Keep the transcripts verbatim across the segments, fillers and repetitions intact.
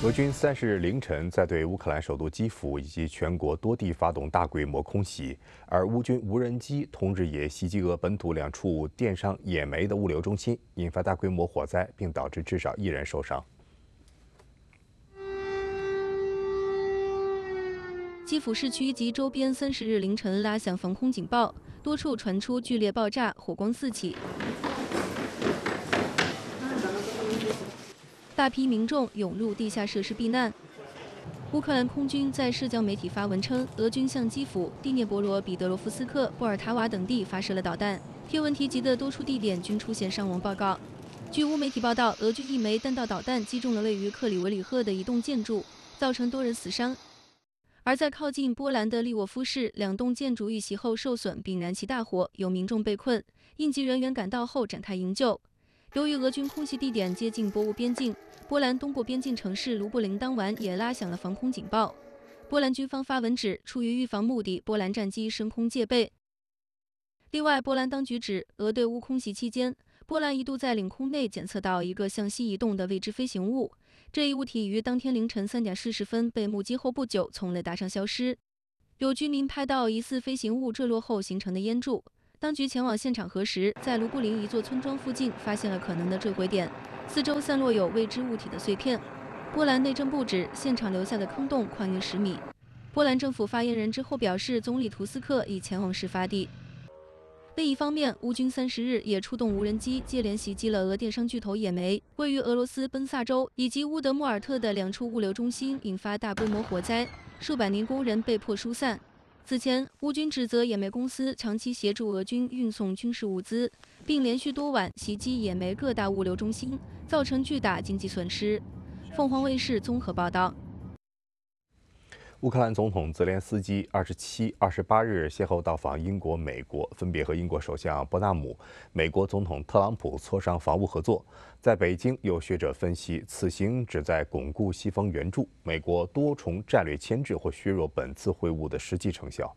俄军三十日凌晨在对乌克兰首都基辅以及全国多地发动大规模空袭，而乌军无人机同日也袭击俄本土两处电商冶煤的物流中心，引发大规模火灾，并导致至少一人受伤。 基辅市区及周边三十日凌晨拉响防空警报，多处传出剧烈爆炸，火光四起。大批民众涌入地下设施避难。乌克兰空军在社交媒体发文称，俄军向基辅、第聂伯罗彼得罗夫斯克、波尔塔瓦等地发射了导弹。贴文提及的多处地点均出现伤亡报告。据乌媒体报道，俄军一枚弹道导弹击中了位于克里维里赫的一栋建筑，造成多人死伤。而在靠近波兰的利沃夫市，两栋建筑遇袭后受损并燃起大火，有民众被困，应急人员赶到后展开营救。由于俄军空袭地点接近波乌边境，波兰东部边境城市卢布林当晚也拉响了防空警报。波兰军方发文指，出于预防目的，波兰战机升空戒备。另外，波兰当局指，俄对乌空袭期间，波兰一度在领空内检测到一个向西移动的未知飞行物。这一物体于当天凌晨三点四十分被目击后不久从雷达上消失。有居民拍到疑似飞行物坠落后形成的烟柱。当局前往现场核实，在卢布林一座村庄附近发现了可能的坠毁点，四周散落有未知物体的碎片。波兰内政部指，现场留下的坑洞宽约十米。波兰政府发言人之后表示，总理图斯克已前往事发地。另一方面，乌军三十日也出动无人机，接连袭击了俄电商巨头冶煤位于俄罗斯奔萨州以及乌德穆尔特的两处物流中心，引发大规模火灾，数百名工人被迫疏散。此前，乌军指责冶煤公司长期协助俄军运送军事物资，并连续多晚袭击冶煤各大物流中心，造成巨大经济损失。凤凰卫视综合报道。 乌克兰总统泽连斯基二十七、二十八日先后到访英国、美国，分别和英国首相伯纳姆、美国总统特朗普磋商防务合作。在北京，有学者分析，此行旨在巩固西方援助、美国多重战略牵制或削弱本次会晤的实际成效。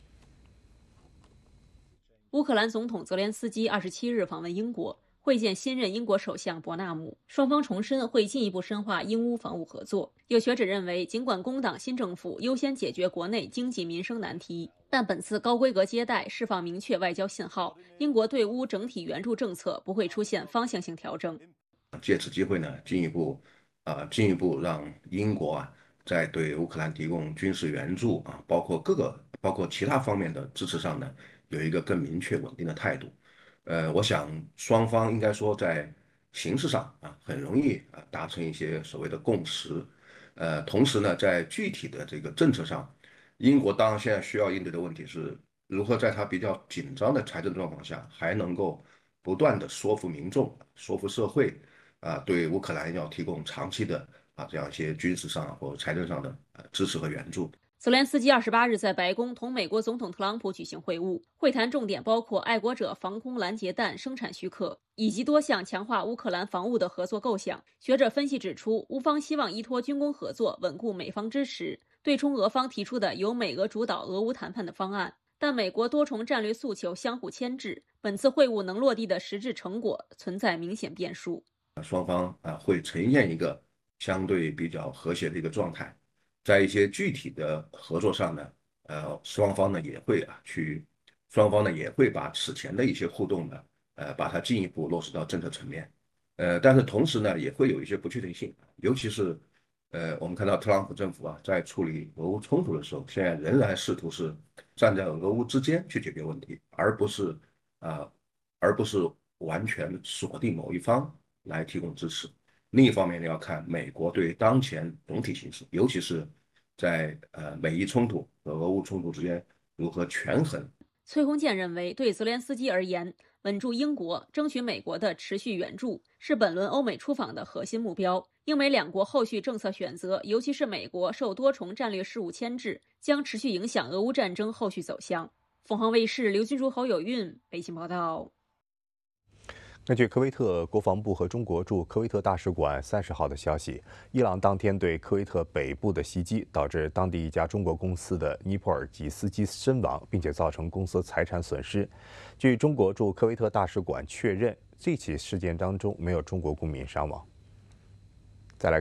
乌克兰总统泽连斯基二十七日访问英国，会见新任英国首相伯纳姆，双方重申会进一步深化英乌防务合作。有学者认为，尽管工党新政府优先解决国内经济民生难题，但本次高规格接待释放明确外交信号，英国对乌整体援助政策不会出现方向性调整。 借此机会呢，进一步啊、呃，进一步让英国啊，在对乌克兰提供军事援助啊，包括各个包括其他方面的支持上呢，有一个更明确稳定的态度。呃，我想双方应该说在形式上啊，很容易啊达成一些所谓的共识。呃，同时呢，在具体的这个政策上，英国当然现在需要应对的问题是如何在它比较紧张的财政状况下，还能够不断的说服民众、说服社会啊，对乌克兰要提供长期的啊这样一些军事上或财政上的呃支持和援助。 泽连斯基二十八日在白宫同美国总统特朗普举行会晤，会谈重点包括爱国者防空拦截弹生产许可以及多项强化乌克兰防务的合作构想。学者分析指出，乌方希望依托军工合作稳固美方支持，对冲俄方提出的由美俄主导俄乌谈判的方案。但美国多重战略诉求相互牵制，本次会晤能落地的实质成果存在明显变数。 双方啊会呈现一个相对比较和谐的一个状态。在一些具体的合作上呢，呃，双方呢也会啊去，双方呢也会把此前的一些互动呢，呃，把它进一步落实到政策层面，呃，但是同时呢也会有一些不确定性，尤其是，呃，我们看到特朗普政府啊在处理俄乌冲突的时候，现在仍然试图是站在俄乌之间去解决问题，而不是啊、呃，而不是完全锁定某一方来提供支持。另一方面，要看美国对当前总体形势，尤其是在呃美伊冲突和俄乌冲突之间如何权衡。 崔洪建认为，对泽连斯基而言，稳住英国、争取美国的持续援助是本轮欧美出访的核心目标。英美两国后续政策选择，尤其是美国受多重战略事务牵制，将持续影响俄乌战争后续走向。凤凰卫视刘金竹、侯有韵北京报道。 根据科威特国防部和中国驻科威特大使馆三十号的消息，伊朗当天对科威特北部的袭击，导致当地一家中国公司的尼泊尔籍司机身亡，并且造成公司财产损失。据中国驻科威特大使馆确认，这起事件当中没有中国公民伤亡。再来看。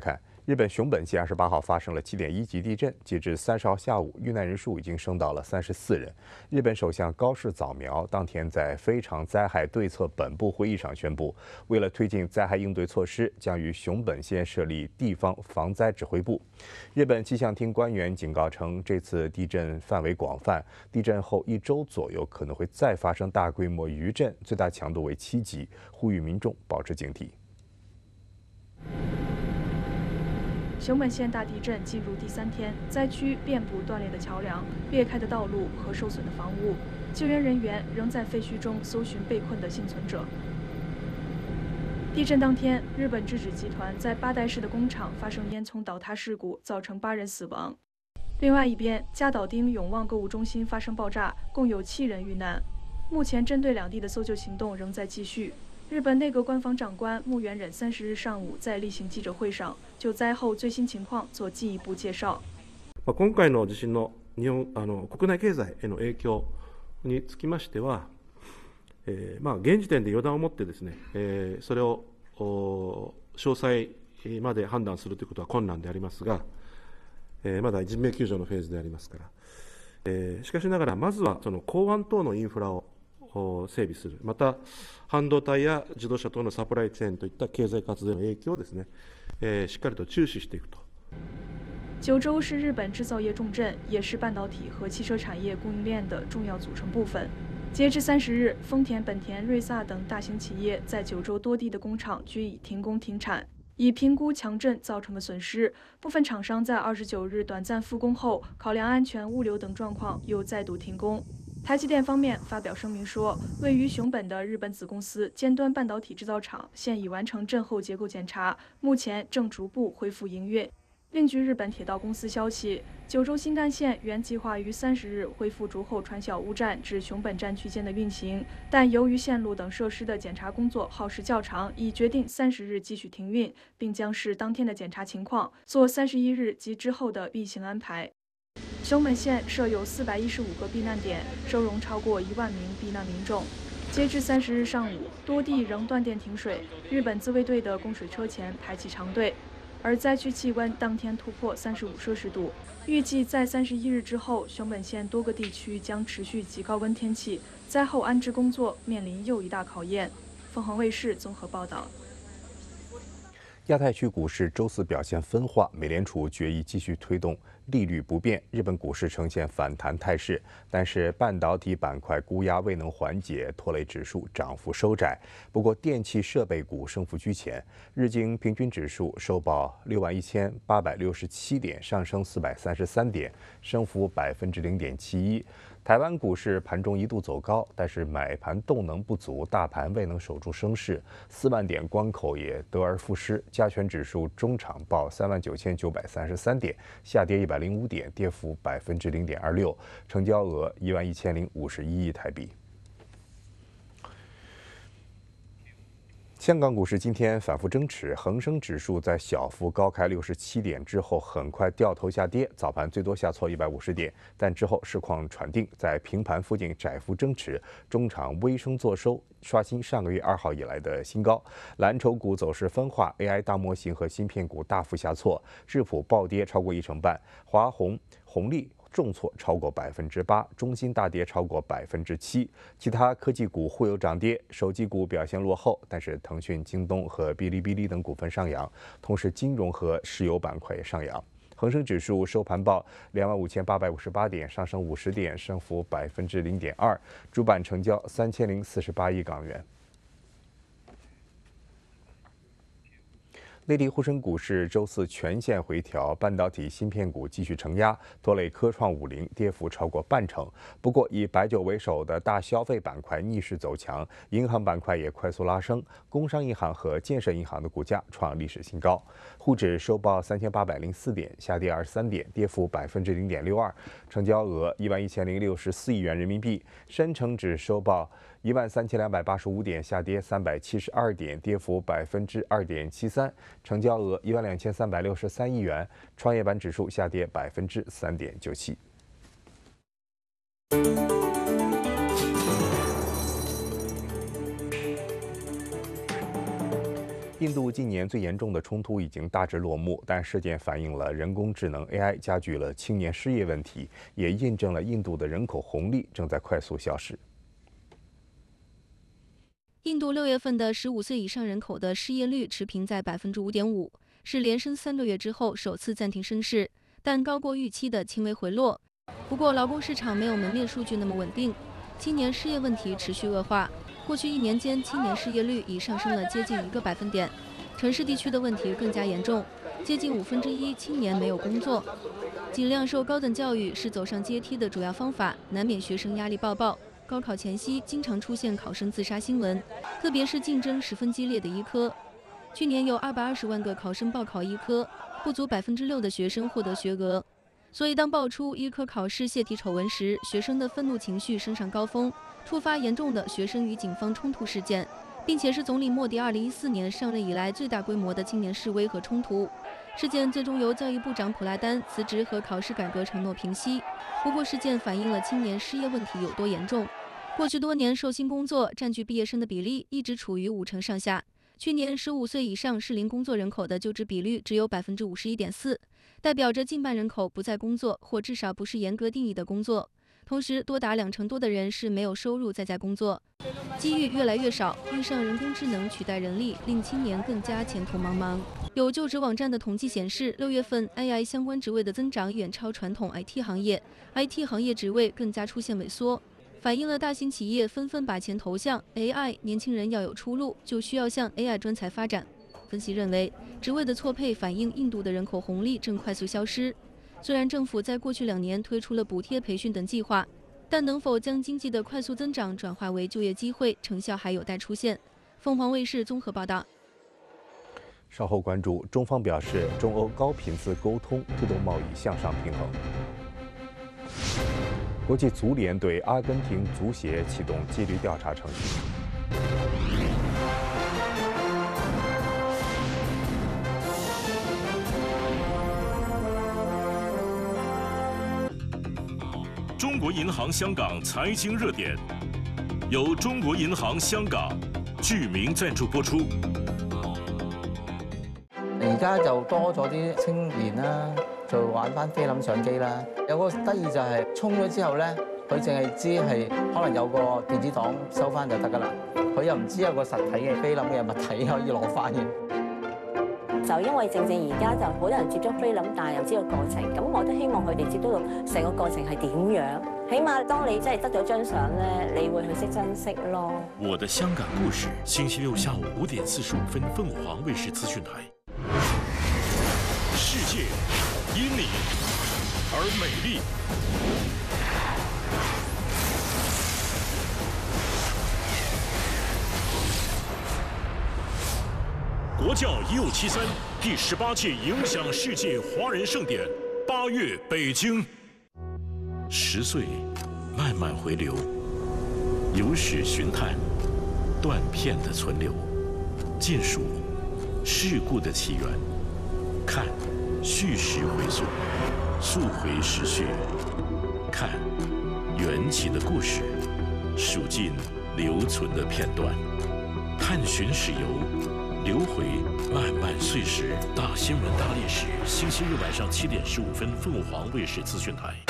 日本熊本县二十八号发生了七点一级地震，截至三十号下午，遇难人数已经升到了三十四人。日本首相高市早苗当天在非常灾害对策本部会议上宣布，为了推进灾害应对措施，将于熊本县设立地方防灾指挥部。日本气象厅官员警告称，这次地震范围广泛，地震后一周左右可能会再发生大规模余震，最大强度为七级，呼吁民众保持警惕。 熊本县大地震进入第三天，灾区遍布断裂的桥梁、裂开的道路和受损的房屋，救援人员仍在废墟中搜寻被困的幸存者。地震当天，日本制纸集团在八代市的工厂发生烟囱倒塌事故，造成八人死亡。另外一边，加岛町永旺购物中心发生爆炸，共有七人遇难。目前，针对两地的搜救行动仍在继续。日本内阁官房长官木原忍三十日上午在例行记者会上就灾后最新情况做进一步介绍。 今回の地震の日本あの国内経済への影響につきましては、えー、まあ現時点で予断を持ってですね、えー、それを詳細まで判断するということは困難でありますが、えー、まだ人命救助のフェーズでありますから、えー、しかしながらまずはその港湾等のインフラを整備する、また半導体や自動車等のサプライチェーンといった経済活動の影響をですね、えー、しっかりと注視していくと。 九州是日本制造业重镇，也是半导体和汽车产业供应链的重要组成部分。截至三十日，丰田、本田、瑞萨等大型企业在九州多地的工厂均已停工停产。以评估强震造成的损失，部分厂商在二十九日短暂复工后，考量安全、物流等状况，又再度停工。台积电方面发表声明说，位于熊本的日本子公司尖端半导体制造厂现已完成震后结构检查，目前正逐步恢复营运。另据日本铁道公司消息，九州新干线原计划于三十日恢复竹后传小屋站至熊本站区间的运行，但由于线路等设施的检查工作耗时较长，已决定三十日继续停运，并将视当天的检查情况做三十一日及之后的运行安排。熊本县设有四百一十五个避难点，收容超过一万名避难民众。截至三十日上午，多地仍断电停水，日本自卫队的供水车前排起长队。而灾区气温当天突破三十五摄氏度，预计在三十一日之后，熊本县多个地区将持续极高温天气，灾后安置工作面临又一大考验。凤凰卫视综合报道。 亚太区股市周四表现分化，美联储决议继续推动利率不变，日本股市呈现反弹态势，但是半导体板块估压未能缓解，拖累指数涨幅收窄。不过电气设备股升幅居前，日经平均指数收报六万一千八百六十七点，上升四百三十三点，升幅百分之零点七一。台湾股市盘中一度走高，但是买盘动能不足，大盘未能守住升势，四万点关口也得而复失。加权指数中场报三万九千九百三十三点，下跌一百零五点，跌幅百分之零点二六，成交额一万一千零五十一亿台币。香港股市今天反复争持，恒生指数在小幅高开六十七点之后，很快掉头下跌，早盘最多下挫一百五十点，但之后市况喘定，在平盘附近窄幅争持，中场微升作收，刷新上个月二号以来的新高。蓝筹股走势分化 ，A I 大模型和芯片股大幅下挫，智谱暴跌超过一成半，华虹、宏利重挫超过百分之八，中芯大跌超过百分之七，其他科技股互有涨跌，手机股表现落后，但是腾讯、京东和哔哩哔哩等股份上扬，同时金融和石油板块也上扬。恒生指数收盘报两万五千八百五十八点，上升五十点，升幅百分之零点二，主板成交三千零四十八亿港元。内地沪深股市周四全线回调，半导体芯片股继续承压，拖累科创五零跌幅超过半成。不过，以白酒为首的大消费板块逆势走强，银行板块也快速拉升，工商银行和建设银行的股价创历史新高。沪指收报三千八百零四点，下跌二十三点，跌幅百分之零点六二，成交额一万一千零六十四亿元人民币。深成指收报一万三千两百八十五点，下跌三百七十二点，跌幅百分之二点七三，成交额一万两千三百六十三亿元。创业板指数下跌百分之三点九七。 印度今年最严重的冲突已经大致落幕，但事件反映了人工智能 A I 加剧了青年失业问题，也印证了印度的人口红利正在快速消失。 印度六月份的十五岁以上人口的失业率持平在百分之五点五，是连升三个月之后首次暂停升势，但高过预期的轻微回落。不过，劳工市场没有门面数据那么稳定，青年失业问题持续恶化。过去一年间，青年失业率已上升了接近一个百分点。城市地区的问题更加严重，接近五分之一青年没有工作。尽量受高等教育是走上阶梯的主要方法，难免学生压力爆爆。高考前夕，经常出现考生自杀新闻，特别是竞争十分激烈的医科。去年有二百二十万个考生报考医科，不足百分之六的学生获得学额。所以，当爆出医科考试泄题丑闻时，学生的愤怒情绪升上高峰，触发严重的学生与警方冲突事件，并且是总理莫迪二零一四年上任以来最大规模的青年示威和冲突。事件最终由教育部长普拉丹辞职和考试改革承诺平息。不过，事件反映了青年失业问题有多严重。过去多年，受薪工作占据毕业生的比例一直处于五成上下。去年，十五岁以上适龄工作人口的就职比率只有百分之五十一点四，代表着近半人口不在工作，或至少不是严格定义的工作。同时，多达两成多的人是没有收入在家工作，机遇越来越少，遇上人工智能取代人力，令青年更加前途茫茫。有就职网站的统计显示，六月份 A I 相关职位的增长远超传统 I T 行业 ，I T 行业职位更加出现萎缩。反映了大型企业纷纷把钱投向 A I， 年轻人要有出路，就需要向 A I 专才发展。分析认为，职位的错配反映印度的人口红利正快速消失。虽然政府在过去两年推出了补贴、培训等计划，但能否将经济的快速增长转化为就业机会，成效还有待出现。凤凰卫视综合报道。 稍后关注，中方表示，中欧高频次沟通，推动贸易向上平衡。国际足联对阿根廷足协启动纪律调查程序。 中国银行香港财经热点，由中國銀行香港具名贊助播出。 而家就多咗啲青年啦，就玩翻菲林相機啦。有個得意就係沖咗之後咧，佢淨係知係可能有個電子檔收翻就得㗎啦。佢又唔知有個實體嘅菲林嘅物體可以攞翻嘅。 就因為正正而家就好多人接觸菲林，但係又知道過程，咁我都希望佢哋接觸到成個過程係點樣。起碼當你真係得咗張相咧，你會去識珍惜咯。 我的香港故事，星期六下午五點四十五分，鳳凰衛視資訊台。世界因你而美麗。國教一五七三第十八屆影響世界華人盛典，八月北京。十歲慢慢回流，有史尋探，斷片的存留，盡數事故的起源，看敘時回溯，溯回時序，看緣起的故事，數盡留存的片段，探尋史遊。流回漫漫歲時，大新聞大歷史，星期日晚上七點十五分，鳳凰衛視資訊台。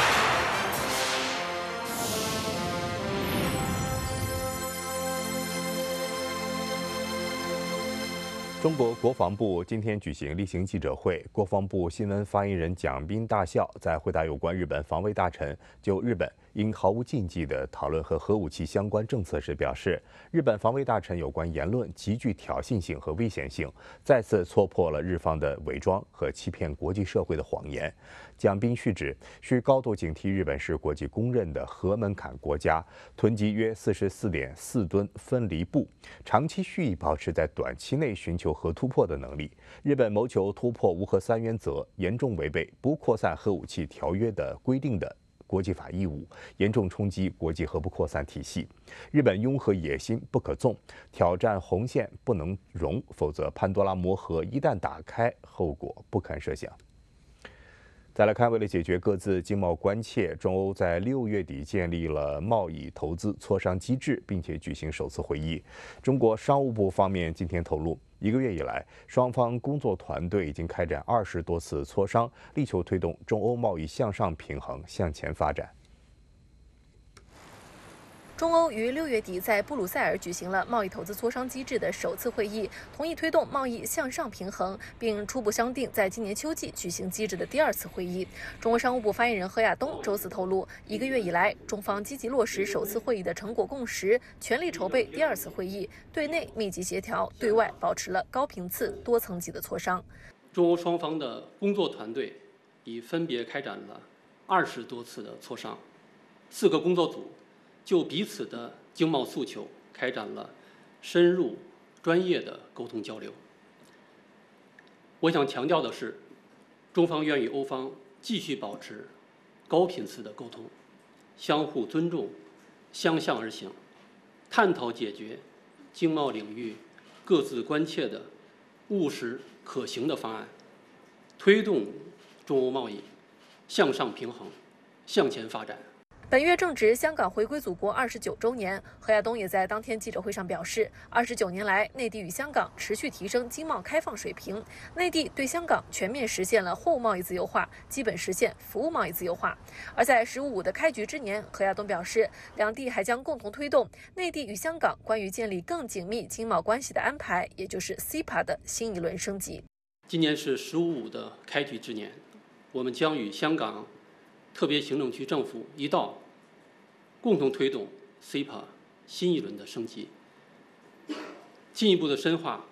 中国国防部今天举行例行记者会，国防部新闻发言人蒋斌大校在回答有关日本防卫大臣就日本应毫无禁忌地讨论和核武器相关政策时表示，日本防卫大臣有关言论极具挑衅性和危险性，再次戳破了日方的伪装和欺骗国际社会的谎言。蒋斌续指，需高度警惕日本是国际公认的核门槛国家，囤积约四十四点四吨分离布，长期蓄意保持在短期内寻求核突破的能力。日本谋求突破无核三原则，严重违背不扩散核武器条约的规定的国际法义务，严重冲击国际核不扩散体系。日本拥核野心不可纵，挑战红线不能容，否则潘多拉魔盒一旦打开，后果不堪设想。 再来看，为了解决各自经贸关切，中欧在六月底建立了贸易投资磋商机制，并且举行首次会议。中国商务部方面今天透露，一个月以来，双方工作团队已经开展二十多次磋商，力求推动中欧贸易向上平衡、向前发展。 中欧于六月底在布鲁塞尔举行了贸易投资磋商机制的首次会议，同意推动贸易向上平衡，并初步商定在今年秋季举行机制的第二次会议。中国商务部发言人何亚东周四透露，一个月以来，中方积极落实首次会议的成果共识，全力筹备第二次会议，对内密集协调，对外保持了高频次、多层级的磋商。 中欧双方的工作团队已分别开展了二十多次的磋商，四个工作组就彼此的经贸诉求开展了深入、专业的沟通交流。我想强调的是，中方愿与欧方继续保持高频次的沟通，相互尊重，相向而行，探讨解决经贸领域各自关切的务实可行的方案，推动中欧贸易向上平衡、向前发展。 本月正值香港回归祖国二十九周年，何亚东也在当天记者会上表示，二十九年来，内地与香港持续提升经贸开放水平，内地对香港全面实现了货物贸易自由化，基本实现服务贸易自由化。而在“十五五”的开局之年，何亚东表示，两地还将共同推动内地与香港关于建立更紧密经贸关系的安排，也就是 C E P A 的新一轮升级。 今年是“十五五”的开局之年，我们将与香港特别行政区政府一道，共同推动 C E P A 新一轮的升级，进一步的深化